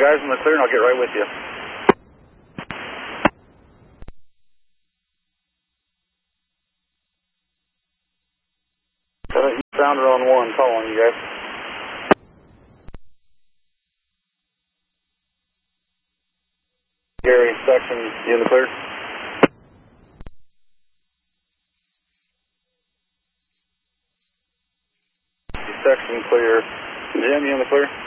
guys in the clear and I'll get right with you. Sounder on 1, call on you guys. Gary, section, you in the clear? Section clear. Jim, you in the clear?